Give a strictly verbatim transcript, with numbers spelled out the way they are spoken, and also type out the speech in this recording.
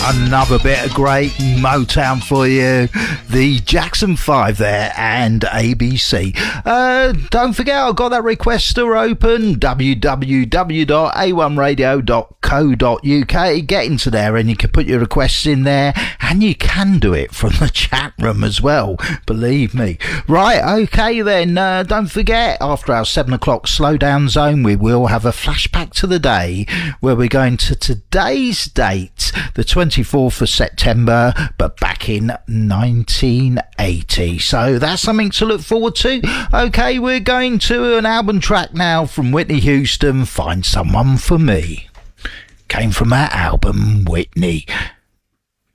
Another bit of great Motown for you. The Jackson five there and A B C. Uh, don't forget, I've got that requester open, w w w dot a one radio dot co dot u k. Get into there and you can put your requests in there, and you can do it from the chat room as well, believe me. Right, okay then, uh, don't forget, after our seven o'clock slowdown zone, we will have a flashback to the day where we're going to today's date, the twenty-fourth of September, but back in nineteen eighty. So that's something to look forward to. Okay, we're going to an album track now from Whitney Houston, Find Someone for Me. Came from that album, Whitney.